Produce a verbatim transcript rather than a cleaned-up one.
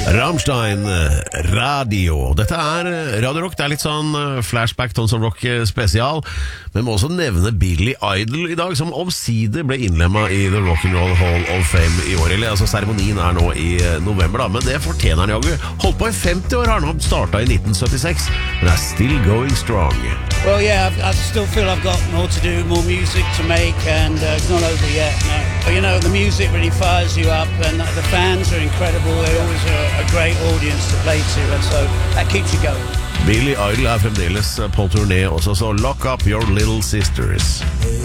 Rammstein Radio. Dette er Radio Rock. Det er litt sånn flashback Tons of Rock spesial. Men vi må også nevne Billy Idol i dag, som omsider ble innlemmet i The Rock'n'Roll Hall of Fame i år. Eller, altså, seremonien er nå i november, da. Men det fortjener han jaggu. Holdt på i femti år, har han startet i nitten syttiseks, men er still going strong. Well, yeah, I still feel I've got more to do, more music to make, and uh, it's not over yet, no. But, you know, the music really fires you up, and the fans are incredible. They're always a, a great audience to play to, and so that keeps you going. Billy Idol er fremdeles på turné også, så lock up your little sisters.